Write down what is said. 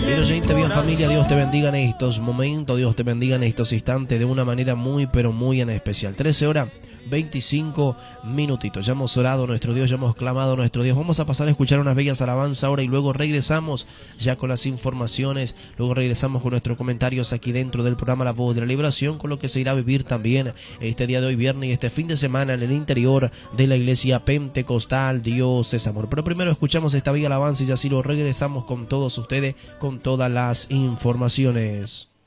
Bien oyente, bien familia, Dios te bendiga en estos momentos, Dios te bendiga en estos instantes de una manera muy pero muy en especial. 13 horas 25 minutitos. Ya hemos orado a nuestro Dios, ya hemos clamado a nuestro Dios. Vamos a pasar a escuchar unas bellas alabanzas ahora y luego regresamos ya con las informaciones. Luego regresamos con nuestros comentarios aquí dentro del programa La Voz de la Liberación, con lo que se irá a vivir también este día de hoy viernes y este fin de semana en el interior de la iglesia pentecostal Dios es Amor. Pero primero escuchamos esta bella alabanza y así lo regresamos con todos ustedes con todas las informaciones.